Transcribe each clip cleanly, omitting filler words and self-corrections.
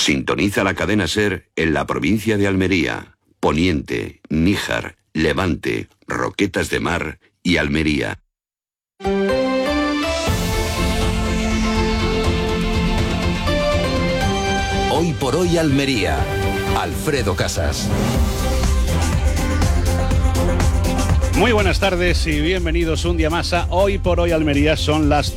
Sintoniza la cadena SER en la provincia de Almería, Poniente, Níjar, Levante, Roquetas de Mar y Almería. Hoy por hoy Almería. Alfredo Casas. Muy buenas tardes y bienvenidos un día más a Hoy por hoy Almería. Son las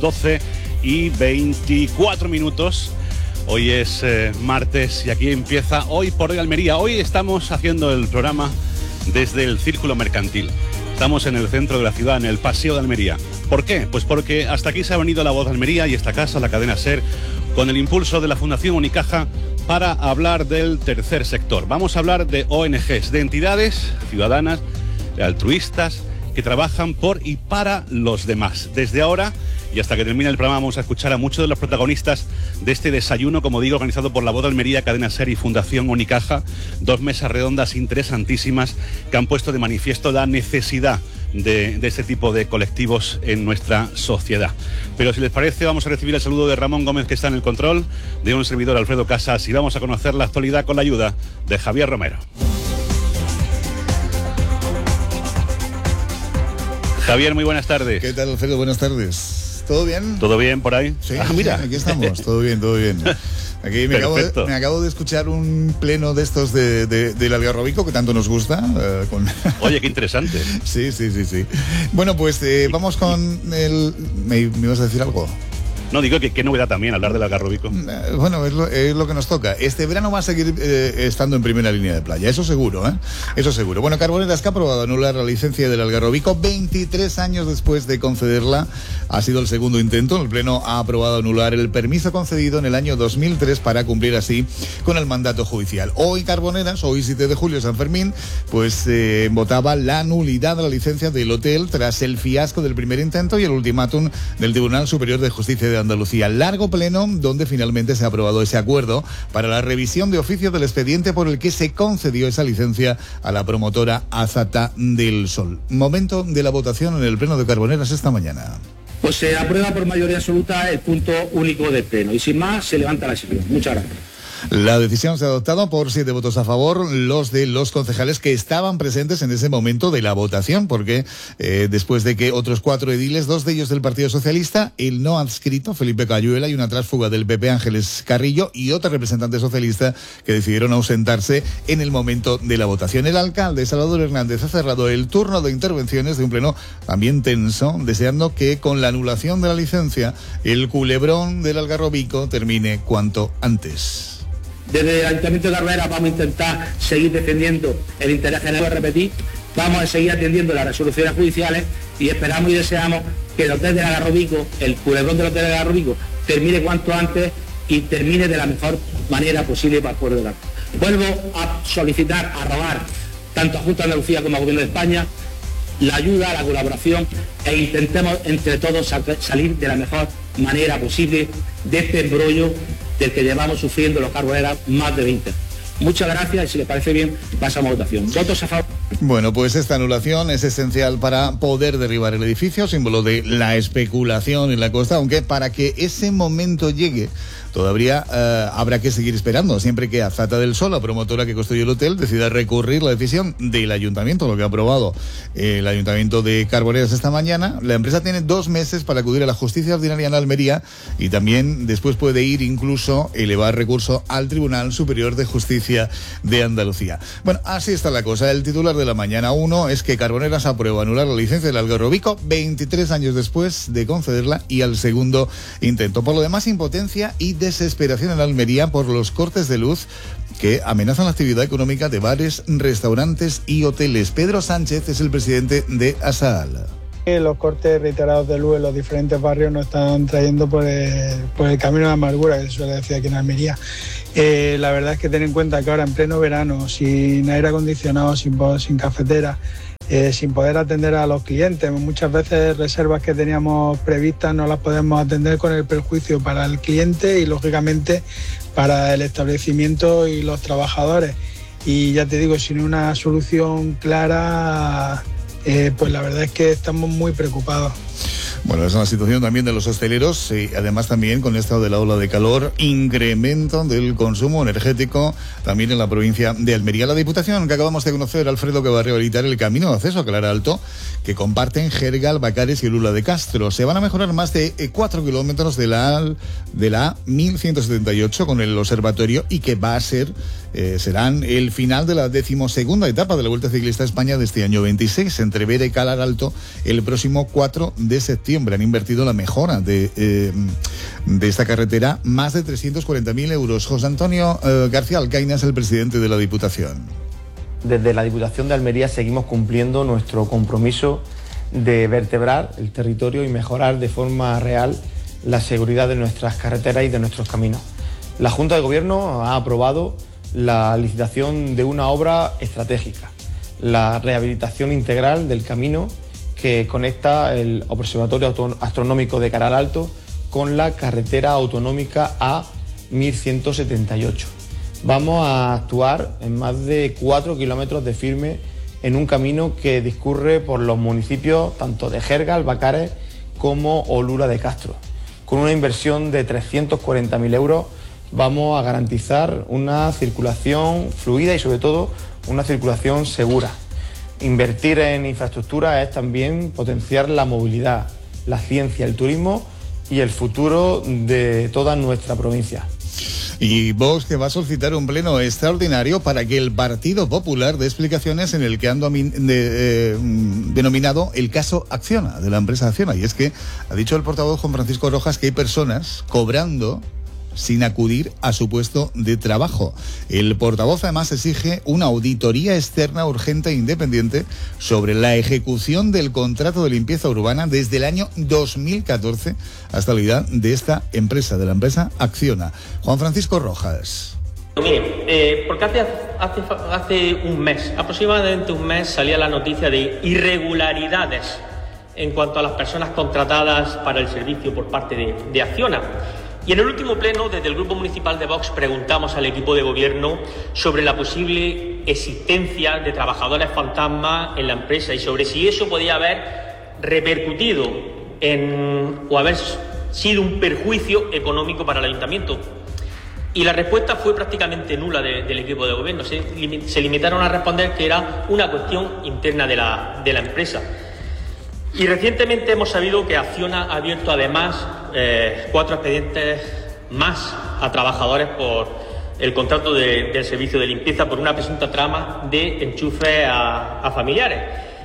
12:24. Hoy es martes y aquí empieza Hoy por hoy Almería. Hoy estamos haciendo el programa desde el Círculo Mercantil. Estamos en el centro de la ciudad, en el Paseo de Almería. ¿Por qué? Pues porque hasta aquí se ha venido La Voz de Almería y esta casa, la cadena SER, con el impulso de la Fundación Unicaja para hablar del tercer sector. Vamos a hablar de ONGs, de entidades ciudadanas, de altruistas, que trabajan por y para los demás. Desde ahora y hasta que termine el programa vamos a escuchar a muchos de los protagonistas de este desayuno, como digo, organizado por La Voz de Almería, Cadena SER y Fundación Unicaja. 2 mesas redondas interesantísimas que han puesto de manifiesto la necesidad de este tipo de colectivos en nuestra sociedad. Pero si les parece, vamos a recibir el saludo de Ramón Gómez, que está en el control, de un servidor, Alfredo Casas, y vamos a conocer la actualidad con la ayuda de Javier Romero. Javier, muy buenas tardes. ¿Qué tal, Alfredo? Buenas tardes. ¿Todo bien? ¿Todo bien por ahí? Sí, mira. Sí, aquí estamos, todo bien, todo bien. Aquí me acabo de escuchar un pleno de estos del Algarrobico, que tanto nos gusta. Oye, qué interesante. Sí. Bueno, pues vamos con el... ¿Me ibas a decir algo? No, digo que qué novedad también hablar del Algarrobico. Bueno, es lo que nos toca. Este verano va a seguir estando en primera línea de playa, eso seguro, ¿eh? Eso seguro. Bueno, Carboneras, que ha aprobado anular la licencia del Algarrobico 23 años después de concederla. Ha sido el segundo intento. El Pleno ha aprobado anular el permiso concedido en el año 2003 para cumplir así con el mandato judicial. Hoy Carboneras, hoy 7 de julio, San Fermín, pues votaba la nulidad de la licencia del hotel tras el fiasco del primer intento y el ultimátum del Tribunal Superior de Justicia de Andalucía. Largo pleno donde finalmente se ha aprobado ese acuerdo para la revisión de oficio del expediente por el que se concedió esa licencia a la promotora Azata del Sol. Momento de la votación en el Pleno de Carboneras esta mañana. Pues se aprueba por mayoría absoluta el punto único del Pleno y sin más se levanta la sesión. Muchas gracias. La decisión se ha adoptado por 7 votos a favor, los de los concejales que estaban presentes en ese momento de la votación, porque después de que otros 4 ediles, 2 de ellos del Partido Socialista, el no adscrito, Felipe Cayuela, y una tránsfuga del PP, Ángeles Carrillo, y otra representante socialista que decidieron ausentarse en el momento de la votación. El alcalde, Salvador Hernández, ha cerrado el turno de intervenciones de un pleno también tenso, deseando que con la anulación de la licencia, el culebrón del Algarrobico termine cuanto antes. Desde el Ayuntamiento de Carboneras vamos a intentar seguir defendiendo el interés general, vamos a seguir atendiendo las resoluciones judiciales y esperamos y deseamos que el hotel del Algarrobico, el culebrón del hotel del Algarrobico, termine cuanto antes y termine de la mejor manera posible para el pueblo de Carboneras. Vuelvo a solicitar, a rogar, tanto a Junta de Andalucía como al Gobierno de España, la ayuda, la colaboración e intentemos entre todos salir de la mejor manera posible de este embrollo del que llevamos sufriendo los Carboneras más de 20. Muchas gracias y si les parece bien pasamos a votación. ¿Votos a favor? Bueno, pues esta anulación es esencial para poder derribar el edificio, símbolo de la especulación en la costa, aunque para que ese momento llegue todavía habrá que seguir esperando, siempre que Azata del Sol, la promotora que construyó el hotel, decida recurrir la decisión del ayuntamiento, lo que ha aprobado el ayuntamiento de Carboneras esta mañana. La empresa tiene 2 meses para acudir a la justicia ordinaria en Almería y también después puede ir incluso elevar recurso al Tribunal Superior de Justicia de Andalucía. Bueno, así está la cosa. El titular de la mañana 1 es que Carboneras aprueba anular la licencia del Algarrobico 23 años después de concederla y al segundo intento. Por lo demás, impotencia y desesperación en Almería por los cortes de luz que amenazan la actividad económica de bares, restaurantes y hoteles. Pedro Sánchez es el presidente de ASAAL. Los cortes reiterados de luz en los diferentes barrios nos están trayendo por el camino de la amargura, que se suele decir aquí en Almería. La verdad es que ten en cuenta que ahora en pleno verano, sin aire acondicionado, sin cafetera, sin poder atender a los clientes, muchas veces reservas que teníamos previstas no las podemos atender con el perjuicio para el cliente y lógicamente para el establecimiento y los trabajadores. Y ya te digo, sin una solución clara, pues la verdad es que estamos muy preocupados. Bueno, es una situación también de los hosteleros y además también con esto de la ola de calor, incremento del consumo energético también en la provincia de Almería. La Diputación que acabamos de conocer, Alfredo, que va a rehabilitar el camino de acceso a Claralto que comparten Jergal, Bacares y Lula de Castro. Se van a mejorar más de 4 kilómetros de la 1178 con el observatorio y que va a ser serán el final de la 12ª etapa de la Vuelta Ciclista a España de este año 26 entre Vera y Claralto el próximo 4 de septiembre. Han invertido la mejora de esta carretera más de 340.000 euros. José Antonio García Alcaina es el presidente de la Diputación. Desde la Diputación de Almería seguimos cumpliendo nuestro compromiso de vertebrar el territorio y mejorar de forma real la seguridad de nuestras carreteras y de nuestros caminos. La Junta de Gobierno ha aprobado la licitación de una obra estratégica, la rehabilitación integral del camino que conecta el Observatorio Astronómico de Claralto con la carretera autonómica A1178. Vamos a actuar en más de 4 kilómetros de firme en un camino que discurre por los municipios tanto de Jergal, Bacares como Olula de Castro. Con una inversión de 340.000 euros vamos a garantizar una circulación fluida y sobre todo una circulación segura. Invertir en infraestructura es también potenciar la movilidad, la ciencia, el turismo y el futuro de toda nuestra provincia. Y Vox que va a solicitar un pleno extraordinario para que el Partido Popular dé explicaciones en el que han denominado el caso Acciona, de la empresa Acciona. Y es que ha dicho el portavoz Juan Francisco Rojas que hay personas cobrando sin acudir a su puesto de trabajo. El portavoz además exige una auditoría externa urgente e independiente sobre la ejecución del contrato de limpieza urbana desde el año 2014 hasta la edad de esta empresa, de la empresa Acciona. Juan Francisco Rojas. Mire, porque hace un mes, aproximadamente un mes, salía la noticia de irregularidades en cuanto a las personas contratadas para el servicio por parte de Acciona. Y en el último pleno, desde el Grupo Municipal de Vox, preguntamos al equipo de gobierno sobre la posible existencia de trabajadores fantasmas en la empresa y sobre si eso podía haber repercutido o haber sido un perjuicio económico para el ayuntamiento. Y la respuesta fue prácticamente nula del equipo de gobierno. Se limitaron a responder que era una cuestión interna de la empresa. Y recientemente hemos sabido que Acciona ha abierto además 4 expedientes más a trabajadores por el contrato del servicio de limpieza por una presunta trama de enchufe a familiares.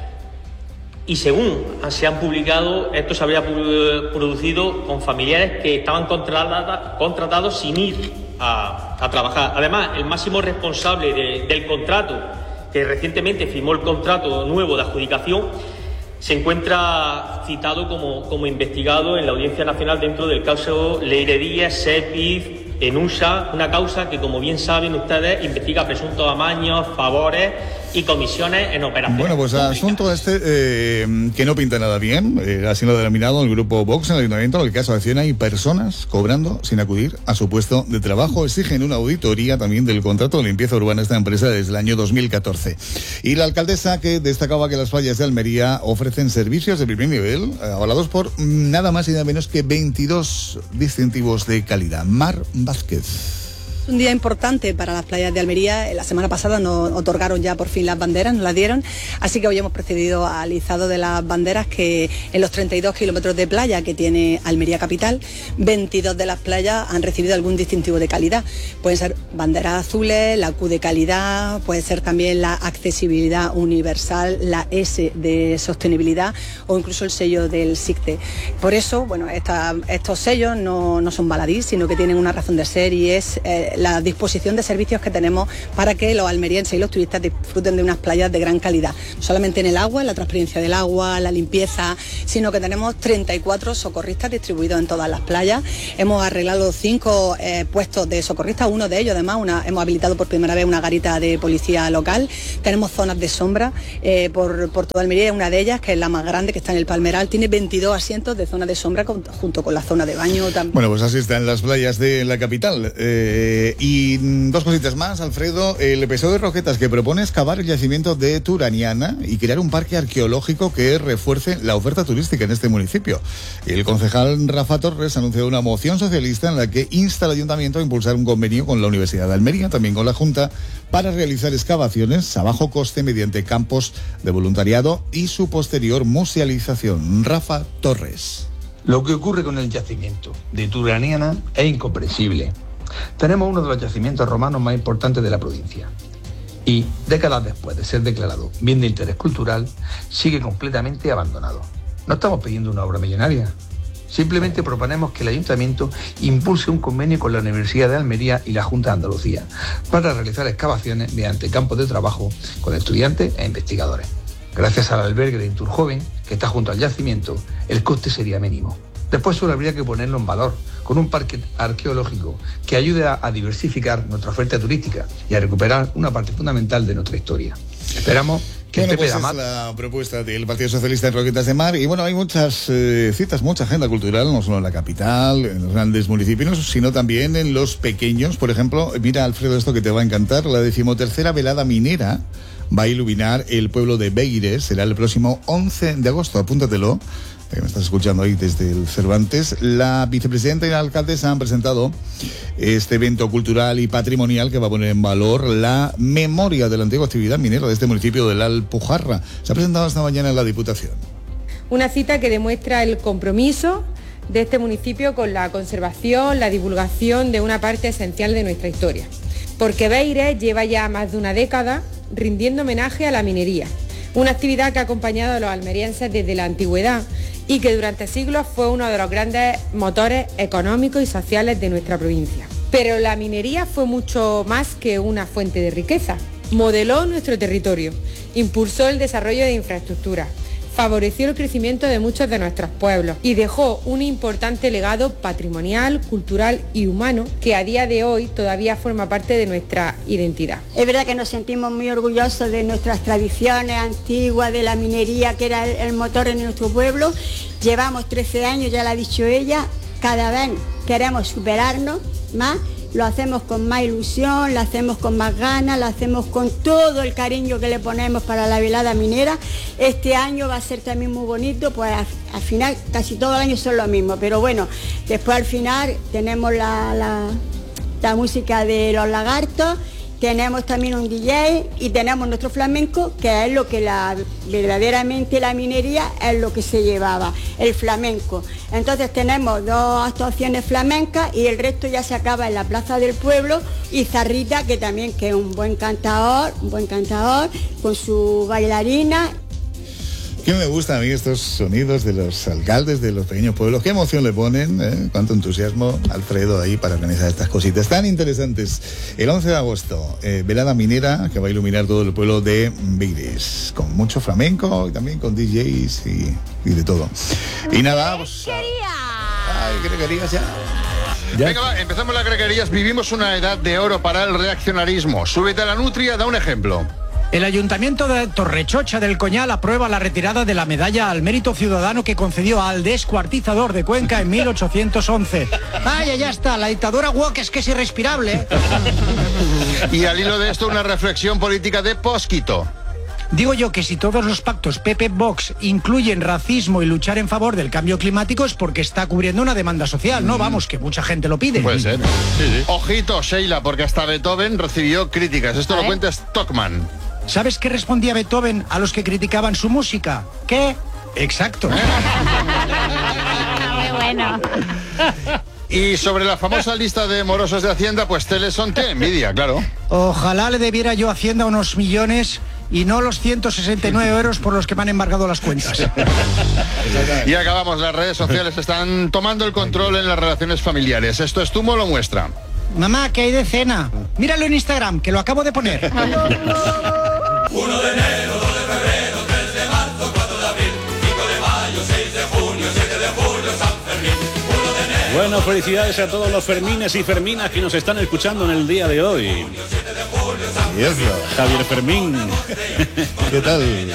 Y según se han publicado, esto se habría producido con familiares que estaban contratados sin ir a trabajar. Además, el máximo responsable del contrato, que recientemente firmó el contrato nuevo de adjudicación, se encuentra citado como investigado en la Audiencia Nacional dentro del caso Leirería, Sepiz, Enusa, una causa que, como bien saben ustedes, investiga presuntos amaños, favores y comisiones en operaciones. Bueno, pues públicas. Asunto que no pinta nada bien, así lo ha denominado el grupo Vox en el Ayuntamiento. En el caso de Acciona hay personas cobrando sin acudir a su puesto de trabajo. Exigen una auditoría también del contrato de limpieza urbana de esta empresa desde el año 2014. Y la alcaldesa que destacaba que las playas de Almería ofrecen servicios de primer nivel, avalados por nada más y nada menos que 22 distintivos de calidad. Mar Vázquez. Es un día importante para las playas de Almería. La semana pasada nos otorgaron ya por fin las banderas, nos las dieron, así que hoy hemos procedido al izado de las banderas que en los 32 kilómetros de playa que tiene Almería capital, 22 de las playas han recibido algún distintivo de calidad. Pueden ser banderas azules, la Q de calidad, puede ser también la accesibilidad universal, la S de sostenibilidad o incluso el sello del SICTE. Por eso, bueno, estos sellos no son baladí, sino que tienen una razón de ser y es la disposición de servicios que tenemos para que los almerienses y los turistas disfruten de unas playas de gran calidad. No solamente en el agua, en la transparencia del agua, la limpieza, sino que tenemos 34 socorristas distribuidos en todas las playas. Hemos arreglado 5 puestos de socorristas, uno de ellos además, hemos habilitado por primera vez una garita de policía local. Tenemos zonas de sombra por toda Almería, una de ellas, que es la más grande, que está en el Palmeral, tiene 22 asientos de zona de sombra junto con la zona de baño también. Bueno, pues así están las playas de la capital. Y dos cositas más, Alfredo. El episodio de Roquetas, que propone excavar el yacimiento de Turaniana y crear un parque arqueológico que refuerce la oferta turística en este municipio. El concejal Rafa Torres anunció una moción socialista en la que insta al ayuntamiento a impulsar un convenio con la Universidad de Almería, también con la Junta, para realizar excavaciones a bajo coste mediante campos de voluntariado y su posterior musealización. Rafa Torres. Lo que ocurre con el yacimiento de Turaniana es incomprensible. Tenemos uno de los yacimientos romanos más importantes de la provincia y décadas después de ser declarado bien de interés cultural, sigue completamente abandonado. No estamos pidiendo una obra millonaria, simplemente proponemos que el ayuntamiento impulse un convenio con la Universidad de Almería y la Junta de Andalucía para realizar excavaciones mediante campos de trabajo con estudiantes e investigadores. Gracias al albergue de Inturjoven, que está junto al yacimiento, el coste sería mínimo. Después solo habría que ponerlo en valor, con un parque arqueológico que ayude a diversificar nuestra oferta turística y a recuperar una parte fundamental de nuestra historia. Esperamos que es la propuesta del Partido Socialista en Roquetas de Mar. Y bueno, hay muchas citas, mucha agenda cultural, no solo en la capital, en los grandes municipios, sino también en los pequeños. Por ejemplo, mira, Alfredo, esto que te va a encantar, la 13ª velada minera va a iluminar el pueblo de Beguires. Será el próximo 11 de agosto, apúntatelo, que me estás escuchando ahí desde el Cervantes. La vicepresidenta y la alcaldesa han presentado este evento cultural y patrimonial que va a poner en valor la memoria de la antigua actividad minera de este municipio de la Alpujarra. Se ha presentado esta mañana en la Diputación. Una cita que demuestra el compromiso de este municipio con la conservación, la divulgación de una parte esencial de nuestra historia. Porque Beguires lleva ya más de una década rindiendo homenaje a la minería, una actividad que ha acompañado a los almerienses desde la antigüedad y que durante siglos fue uno de los grandes motores económicos y sociales de nuestra provincia. Pero la minería fue mucho más que una fuente de riqueza. Modeló nuestro territorio, impulsó el desarrollo de infraestructuras, favoreció el crecimiento de muchos de nuestros pueblos y dejó un importante legado patrimonial, cultural y humano que a día de hoy todavía forma parte de nuestra identidad. Es verdad que nos sentimos muy orgullosos de nuestras tradiciones antiguas, de la minería que era el motor en nuestro pueblo. Llevamos 13 años, ya lo ha dicho ella, cada vez queremos superarnos más. Lo hacemos con más ilusión, lo hacemos con más ganas, lo hacemos con todo el cariño que le ponemos para la velada minera. Este año va a ser también muy bonito, pues al final casi todo el año son lo mismo, pero bueno, después al final tenemos la música de los lagartos, tenemos también un DJ y tenemos nuestro flamenco, que es lo que verdaderamente la minería es lo que se llevaba, el flamenco. Entonces tenemos 2 actuaciones flamencas y el resto ya se acaba en la Plaza del Pueblo, y Zarrita, que también que es un buen cantador con su bailarina. Qué me gustan a mí estos sonidos de los alcaldes de los pequeños pueblos. Qué emoción le ponen, cuánto entusiasmo, Alfredo, ahí para organizar estas cositas tan interesantes. El 11 de agosto, velada minera que va a iluminar todo el pueblo de Beguires, con mucho flamenco y también con DJs y de todo. Y nada, pues... Ay, greguerías ya. Venga, va, empezamos las greguerías. Vivimos una edad de oro para el reaccionarismo. Súbete a la nutria, da un ejemplo. El Ayuntamiento de Torrechocha del Coñal aprueba la retirada de la medalla al mérito ciudadano que concedió al descuartizador de Cuenca en 1811. ¡Ay, ya está! La dictadura woke es que es irrespirable. Y al hilo de esto, una reflexión política de Pósquito. Digo yo que si todos los pactos PP-Vox incluyen racismo y luchar en favor del cambio climático es porque está cubriendo una demanda social, ¿no? Vamos, que mucha gente lo pide. Puede ser. Sí. Ojito, Sheila, porque hasta Beethoven recibió críticas. Esto lo cuenta Stockman. ¿Sabes qué respondía Beethoven a los que criticaban su música? ¿Qué? Exacto. Muy bueno. Y sobre la famosa lista de morosos de Hacienda, pues Teleson tiene envidia, claro. Ojalá le debiera yo a Hacienda unos millones y no los 169 euros por los que me han embargado las cuentas. Y acabamos, las redes sociales están tomando el control en las relaciones familiares. Esto es Tumo lo muestra. Mamá, ¿qué hay de cena? Míralo en Instagram, que lo acabo de poner. 1 de enero, 2 de febrero, 3 de marzo, 4 de abril, 5 de mayo, 6 de junio, 7 de julio, San Fermín. 1 de enero. Bueno, felicidades a todos los Fermines y Ferminas que nos están escuchando en el día de hoy. Y eso. Javier Fermín. ¿Qué tal?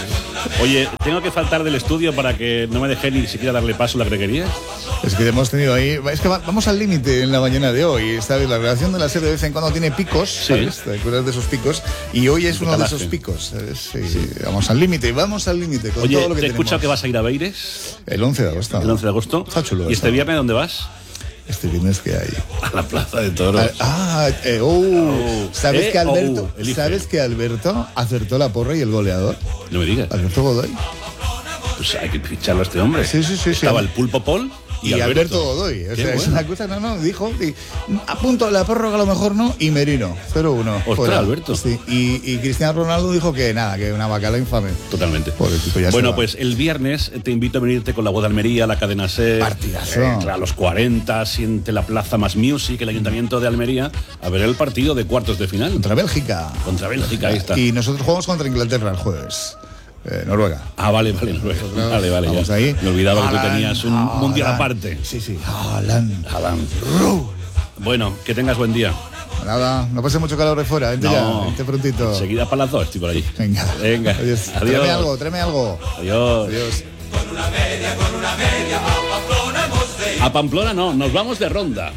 Oye, tengo que faltar del estudio para que no me deje ni siquiera darle paso a la greguería. Es que hemos tenido ahí... Es que vamos al límite en la mañana de hoy. ¿Sabes? La relación de la SER de vez en cuando tiene picos, ¿sabes? ¿Te acuerdas de esos picos? Y hoy es uno de esos picos, ¿sabes? Sí. Vamos al límite con todo lo que tenemos. Oye, te he escuchado que vas a ir a Beires. El 11 de agosto. El 11 de agosto. Está chulo. ¿Y este viernes dónde vas? Este viernes que hay a la Plaza de Toros. ¿Sabes que Alberto acertó la porra y el goleador? No me digas. Alberto Godoy. Pues hay que ficharlo a este hombre. Sí. Estaba el Pulpo Paul y Alberto Godoy. O sea, es una cosa, dijo, a punto de la prórroga a lo mejor no, y Merino, 0-1. Ostras, Alberto. Sí. Y Cristiano Ronaldo dijo que nada, que una bacala infame. Totalmente. Pobre tipo, bueno, pues el viernes te invito a venirte con la voz de Almería, la cadena SER. Partidazo. A los 40, siente la Plaza Más Music, el Ayuntamiento de Almería, a ver el partido de cuartos de final. Contra Bélgica, ahí está. Y nosotros jugamos contra Inglaterra el jueves. Noruega. Vale, Noruega. Vale, vamos ya. Ahí. Me olvidaba que tú tenías un mundial aparte. Sí. Haaland. Bueno, que tengas buen día. Nada, no pase mucho calor de fuera, vente prontito. Seguida para las 2 estoy por allí. Venga. Adiós. Tráeme algo. Adiós. Con una media, a Pamplona hemos de ir. A Pamplona no, nos vamos de ronda.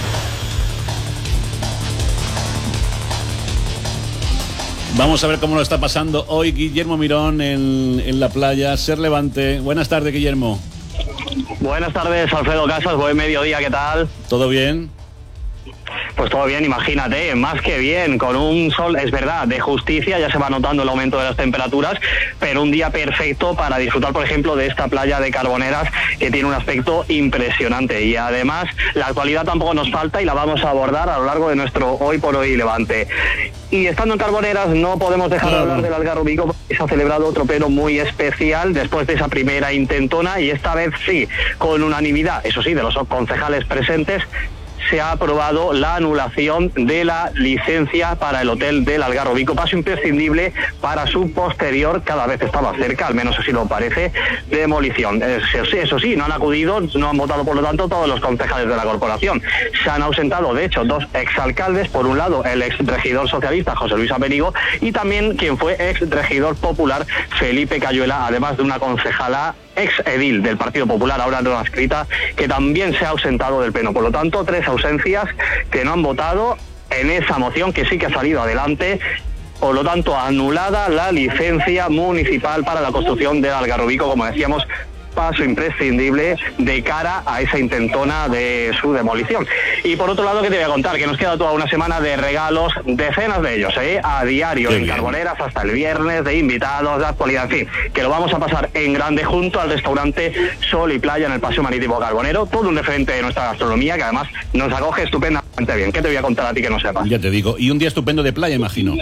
Vamos a ver cómo lo está pasando hoy Guillermo Mirón en la playa SER Levante. Buenas tardes, Guillermo. Buenas tardes, Alfredo Casas. Buen mediodía, ¿qué tal? ¿Todo bien? Pues todo bien, imagínate, más que bien, con un sol, es verdad, de justicia, ya se va notando el aumento de las temperaturas, pero un día perfecto para disfrutar, por ejemplo, de esta playa de Carboneras, que tiene un aspecto impresionante. Y además, la actualidad tampoco nos falta y la vamos a abordar a lo largo de nuestro Hoy por Hoy Levante. Y estando en Carboneras, no podemos dejar de hablar del Algarrobico, porque se ha celebrado otro pleno muy especial después de esa primera intentona, y esta vez sí, con unanimidad, eso sí, de los concejales presentes, se ha aprobado la anulación de la licencia para el hotel del Algarrobico, paso imprescindible para su posterior, cada vez estaba cerca, al menos así lo parece, demolición. Eso sí, no han acudido, no han votado por lo tanto todos los concejales de la corporación. Se han ausentado, de hecho, 2 exalcaldes, por un lado el exregidor socialista José Luis Amérigo y también quien fue exregidor popular Felipe Cayuela, además de una concejala ex edil del Partido Popular, ahora no adscrita, que también se ha ausentado del pleno. Por lo tanto, 3 ausencias que no han votado en esa moción que sí que ha salido adelante. Por lo tanto, anulada la licencia municipal para la construcción del Algarrobico, como decíamos, paso imprescindible de cara a esa intentona de su demolición. Y por otro lado, ¿qué te voy a contar? Que nos queda toda una semana de regalos, decenas de ellos, a diario. Qué en bien. Carboneras hasta el viernes, de invitados, de actualidad, en fin, que lo vamos a pasar en grande junto al restaurante Sol y Playa en el Paseo Marítimo Carbonero, todo un referente de nuestra gastronomía que además nos acoge estupendamente bien. ¿Qué te voy a contar a ti que no sepas? Ya te digo, y un día estupendo de playa, imagino.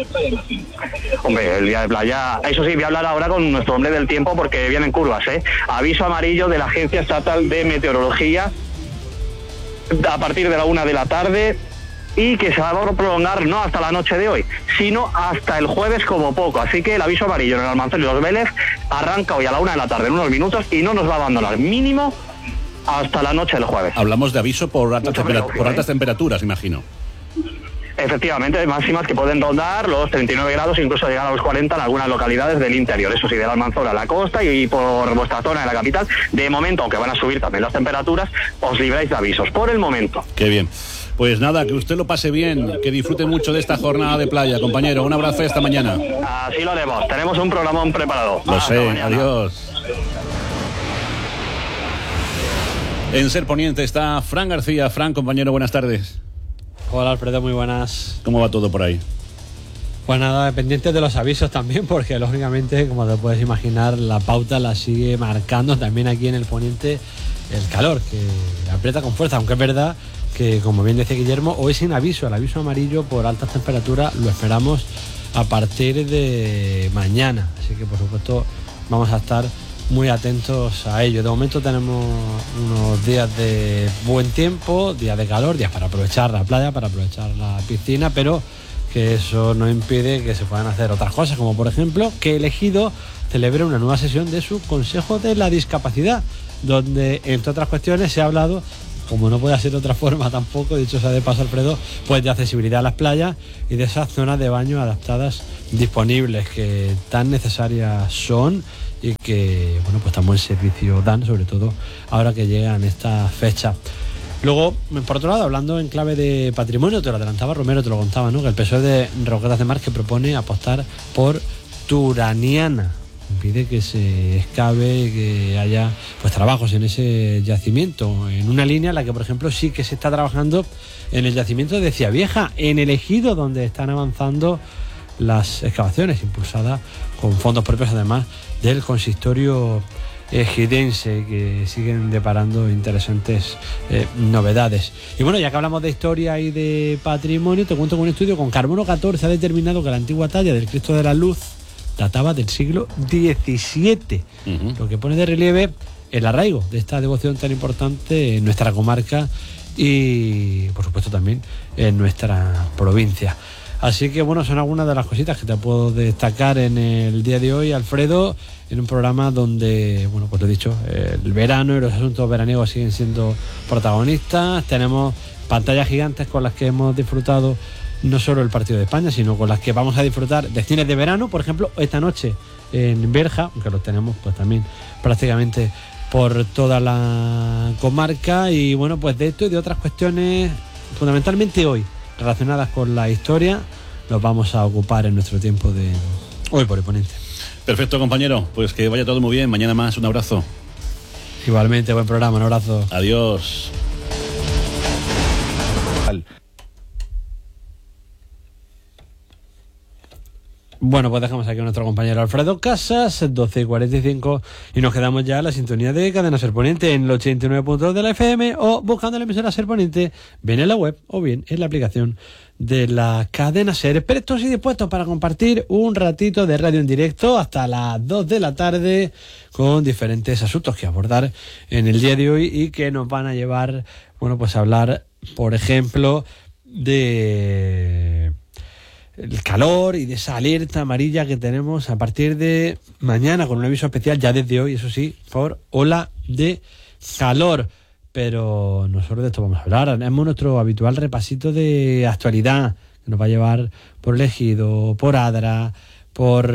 Hombre, el día de playa, eso sí, voy a hablar ahora con nuestro hombre del tiempo porque vienen curvas, Aviso amarillo de la Agencia Estatal de Meteorología a partir de la 1 de la tarde y que se va a prolongar no hasta la noche de hoy, sino hasta el jueves como poco. Así que el aviso amarillo en el Almanzor y Los Vélez arranca hoy a la 1 de la tarde en unos minutos y no nos va a abandonar mínimo hasta la noche del jueves. Hablamos de aviso por altas temperaturas, imagino. Efectivamente, máximas que pueden rondar los 39 grados, incluso llegar a los 40 en algunas localidades del interior, eso sí, del Almanzora a la costa y por vuestra zona de la capital. De momento, aunque van a subir también las temperaturas, os libráis de avisos, por el momento. Qué bien. Pues nada, que usted lo pase bien, que disfrute mucho de esta jornada de playa, compañero. Un abrazo esta mañana. Así lo haremos, tenemos un programón preparado. Lo sé, adiós. En SER Poniente está Fran García. Fran, compañero, buenas tardes. Hola Alfredo, muy buenas. ¿Cómo va todo por ahí? Pues nada, pendientes de los avisos también, porque lógicamente, como te puedes imaginar, la pauta la sigue marcando también aquí en el Poniente el calor, que aprieta con fuerza, aunque es verdad que, como bien decía Guillermo, hoy sin aviso, el aviso amarillo por altas temperaturas lo esperamos a partir de mañana, así que por supuesto vamos a estar muy atentos a ello. De momento tenemos unos días de buen tiempo, días de calor, días para aprovechar la playa, para aprovechar la piscina, pero que eso no impide que se puedan hacer otras cosas, como por ejemplo que el Ejido celebre una nueva sesión de su Consejo de la Discapacidad, donde entre otras cuestiones se ha hablado como no puede ser de otra forma tampoco, dicho sea de paso, Alfredo, pues de accesibilidad a las playas y de esas zonas de baño adaptadas disponibles que tan necesarias son y que, bueno, pues tan buen servicio dan, sobre todo ahora que llegan estas fechas. Luego, por otro lado, hablando en clave de patrimonio, te lo adelantaba Romero, te lo contaba, ¿no? Que el PSOE de Roquetas de Mar que propone apostar por Turaniana. Pide que se excabe, que haya pues trabajos en ese yacimiento, en una línea en la que, por ejemplo, sí que se está trabajando en el yacimiento de Ciavieja, en el ejido, donde están avanzando las excavaciones, impulsadas con fondos propios, además del consistorio ejidense, que siguen deparando interesantes novedades. Y bueno, ya que hablamos de historia y de patrimonio, te cuento que un estudio con carbono 14 ha determinado que la antigua talla del Cristo de la Luz databa del siglo XVII, lo que pone de relieve el arraigo de esta devoción tan importante en nuestra comarca y, por supuesto, también en nuestra provincia. Así que, bueno, son algunas de las cositas que te puedo destacar en el día de hoy, Alfredo, en un programa donde, bueno, pues lo he dicho, el verano y los asuntos veraniegos siguen siendo protagonistas. Tenemos pantallas gigantes con las que hemos disfrutado no solo el partido de España, sino con las que vamos a disfrutar de cines de verano, por ejemplo, esta noche en Berja, aunque los tenemos pues también prácticamente por toda la comarca. Y bueno, pues de esto y de otras cuestiones, fundamentalmente hoy, relacionadas con la historia, nos vamos a ocupar en nuestro tiempo de Hoy por el Poniente. Perfecto, compañero, pues que vaya todo muy bien, mañana más, un abrazo. Igualmente, buen programa, un abrazo. Adiós. Bueno, pues dejamos aquí a nuestro compañero Alfredo Casas, 12:45, y nos quedamos ya en la sintonía de Cadena Ser Poniente en el 89.2 de la FM, o buscando la emisora Ser Poniente, bien en la web o bien en la aplicación de la cadena Ser. Prestos y dispuestos para compartir un ratito de radio en directo hasta las 2 de la tarde con diferentes asuntos que abordar en el día de hoy y que nos van a llevar, bueno, pues a hablar, por ejemplo, de el calor y de esa alerta amarilla que tenemos a partir de mañana, con un aviso especial ya desde hoy, eso sí, por ola de calor. Pero no solo de esto vamos a hablar, haremos nuestro habitual repasito de actualidad que nos va a llevar por el Ejido, por Adra, por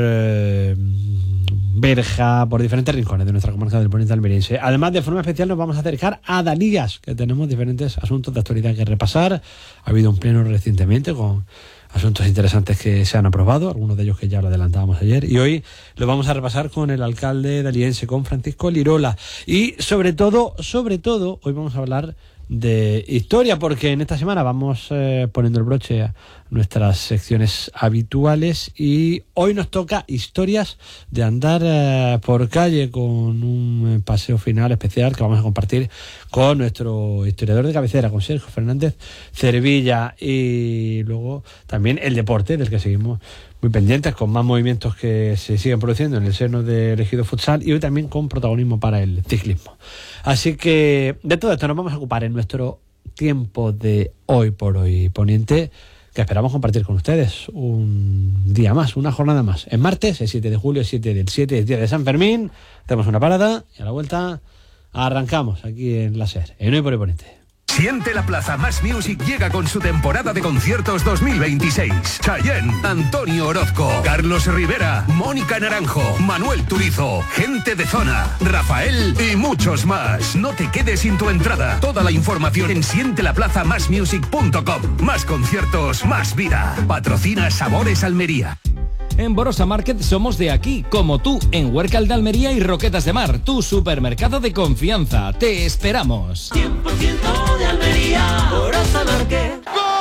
Berja, por diferentes rincones de nuestra comarca del Poniente almeriense. Además, de forma especial nos vamos a acercar a Dalías, que tenemos diferentes asuntos de actualidad que repasar. Ha habido un pleno recientemente con asuntos interesantes que se han aprobado, algunos de ellos que ya lo adelantábamos ayer, y hoy lo vamos a repasar con el alcalde daliense, con Francisco Lirola. Y sobre todo, hoy vamos a hablar de historia, porque en esta semana vamos poniendo el broche a nuestras secciones habituales y hoy nos toca historias de andar por calle, con un paseo final especial que vamos a compartir con nuestro historiador de cabecera, con Sergio Fernández Cervilla, y luego también el deporte, del que seguimos muy pendientes, con más movimientos que se siguen produciendo en el seno del Ejido Futsal y hoy también con protagonismo para el ciclismo. Así que de todo esto nos vamos a ocupar en nuestro tiempo de Hoy por Hoy Poniente, que esperamos compartir con ustedes un día más, una jornada más. Es martes, el 7 de julio, 7 del 7, es día de San Fermín. Hacemos una parada y a la vuelta arrancamos aquí en la SER, en Hoy por Hoy Poniente. Siente la Plaza Más Music llega con su temporada de conciertos 2026. Chayanne, Antonio Orozco, Carlos Rivera, Mónica Naranjo, Manuel Turizo, Gente de Zona, Rafael y muchos más. No te quedes sin tu entrada. Toda la información en sientelaplazamasmusic.com. Más conciertos, más vida. Patrocina Sabores Almería. En Borosa Market somos de aquí, como tú, en Huércal de Almería y Roquetas de Mar, tu supermercado de confianza. Te esperamos. 100% de Almería, Borosa Market.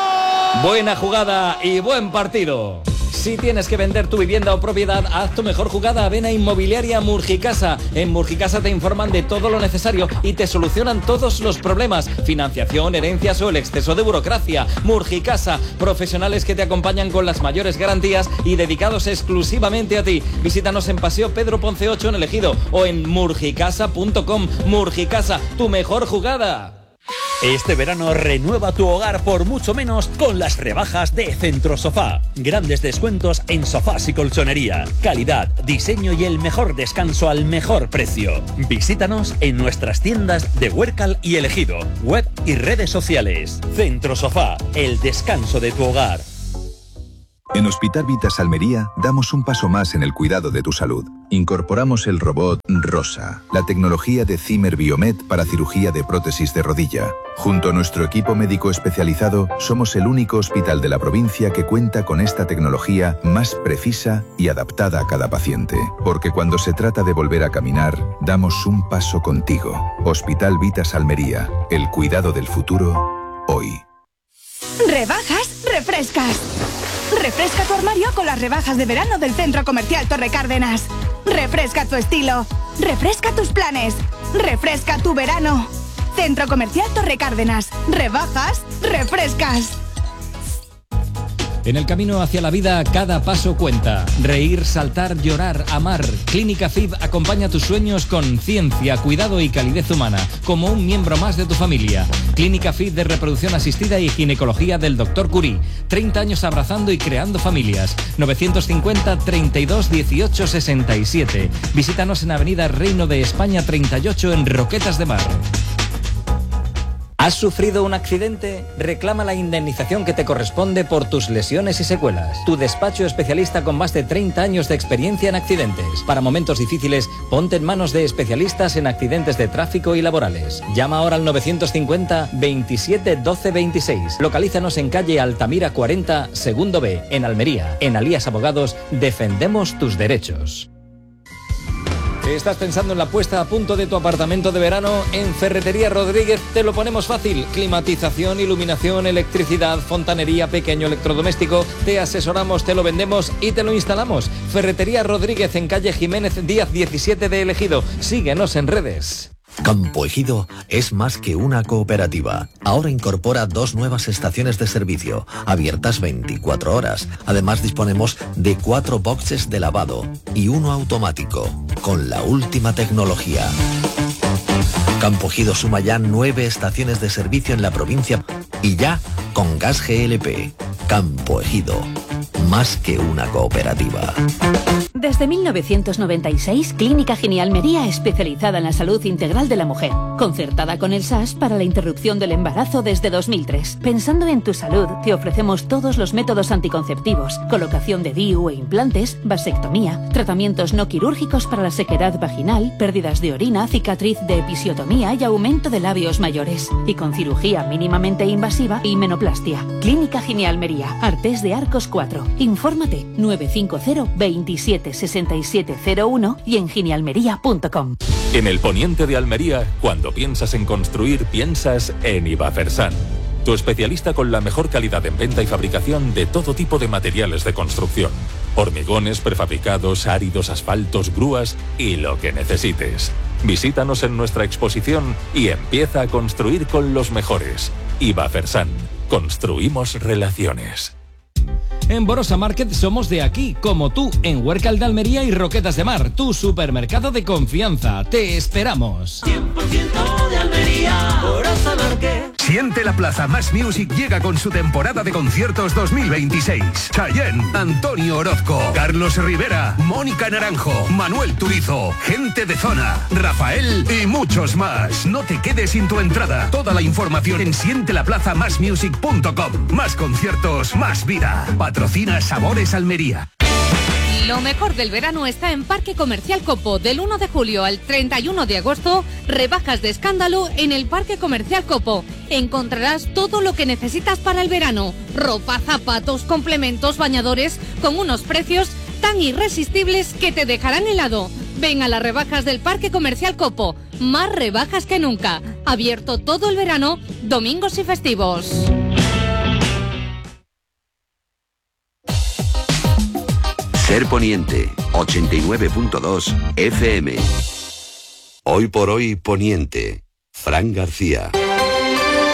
Buena jugada y buen partido. Si tienes que vender tu vivienda o propiedad, haz tu mejor jugada a Vena Inmobiliaria Murgicasa. En Murgicasa te informan de todo lo necesario y te solucionan todos los problemas. Financiación, herencias o el exceso de burocracia. Murgicasa, profesionales que te acompañan con las mayores garantías y dedicados exclusivamente a ti. Visítanos en Paseo Pedro Ponce 8 en El Ejido o en murgicasa.com. Murgicasa, tu mejor jugada. Este verano renueva tu hogar por mucho menos con las rebajas de Centro Sofá. Grandes descuentos en sofás y colchonería. Calidad, diseño y el mejor descanso al mejor precio. Visítanos en nuestras tiendas de Huércal y El Ejido, web y redes sociales. Centro Sofá, el descanso de tu hogar. En Hospital Vitas Almería damos un paso más en el cuidado de tu salud. Incorporamos el robot Rosa, la tecnología de Zimmer Biomed para cirugía de prótesis de rodilla. Junto a nuestro equipo médico especializado, somos el único hospital de la provincia que cuenta con esta tecnología más precisa y adaptada a cada paciente. Porque cuando se trata de volver a caminar, damos un paso contigo. Hospital Vitas Almería, el cuidado del futuro, hoy. Rebajas, refrescas. Refresca tu armario con las rebajas de verano del Centro Comercial Torre Cárdenas. Refresca tu estilo. Refresca tus planes. Refresca tu verano. Centro Comercial Torre Cárdenas. Rebajas, refrescas. En el camino hacia la vida, cada paso cuenta. Reír, saltar, llorar, amar. Clínica FIB acompaña tus sueños con ciencia, cuidado y calidez humana, como un miembro más de tu familia. Clínica FIB de reproducción asistida y ginecología del Dr. Curie. 30 años abrazando y creando familias. 950 32 18 67. Visítanos en Avenida Reino de España 38 en Roquetas de Mar. ¿Has sufrido un accidente? Reclama la indemnización que te corresponde por tus lesiones y secuelas. Tu despacho especialista con más de 30 años de experiencia en accidentes. Para momentos difíciles, ponte en manos de especialistas en accidentes de tráfico y laborales. Llama ahora al 950 27 12 26. Localízanos en calle Altamira 40, segundo B, en Almería. En Alías Abogados, defendemos tus derechos. ¿Estás pensando en la puesta a punto de tu apartamento de verano? En Ferretería Rodríguez te lo ponemos fácil. Climatización, iluminación, electricidad, fontanería, pequeño electrodoméstico. Te asesoramos, te lo vendemos y te lo instalamos. Ferretería Rodríguez en calle Jiménez Díaz 17 de El Ejido. Síguenos en redes. Campo Ejido es más que una cooperativa. Ahora incorpora 2 nuevas estaciones de servicio, abiertas 24 horas. Además disponemos de 4 boxes de lavado y 1 automático, con la última tecnología. Campo Ejido suma ya 9 estaciones de servicio en la provincia y ya con gas GLP. Campo Ejido, más que una cooperativa. Desde 1996, Clínica Gini Almería, especializada en la salud integral de la mujer, concertada con el SAS para la interrupción del embarazo desde 2003. Pensando en tu salud, te ofrecemos todos los métodos anticonceptivos, colocación de DIU e implantes, vasectomía, tratamientos no quirúrgicos para la sequedad vaginal, pérdidas de orina, cicatriz de episiotomía y aumento de labios mayores, y con cirugía mínimamente invasiva y menoplastia. Clínica Gini Almería, Artés de Arcos 4. Infórmate 950 27 6701 y en ginialmería.com. En el poniente de Almería, cuando piensas en construir, piensas en Ibafersan. Tu especialista con la mejor calidad en venta y fabricación de todo tipo de materiales de construcción. Hormigones, prefabricados, áridos, asfaltos, grúas y lo que necesites. Visítanos en nuestra exposición y empieza a construir con los mejores. Ibafersan. Construimos relaciones. En Borosa Market somos de aquí, como tú, en Huércal de Almería y Roquetas de Mar, tu supermercado de confianza. Te esperamos. 100% de Almería, Borosa Market. Siente la Plaza Más Music llega con su temporada de conciertos 2026. Chayanne, Antonio Orozco, Carlos Rivera, Mónica Naranjo, Manuel Turizo, Gente de Zona, Rafael y muchos más. No te quedes sin tu entrada. Toda la información en sientelaplazamasmusic.com. Más conciertos, más vida. Patrocina Sabores Almería. Lo mejor del verano está en Parque Comercial Copo. Del 1 de julio al 31 de agosto, rebajas de escándalo en el Parque Comercial Copo. Encontrarás todo lo que necesitas para el verano. Ropa, zapatos, complementos, bañadores, con unos precios tan irresistibles que te dejarán helado. Ven a las rebajas del Parque Comercial Copo. Más rebajas que nunca. Abierto todo el verano, domingos y festivos. Ser Poniente, 89.2 FM. Hoy por hoy Poniente. Fran García.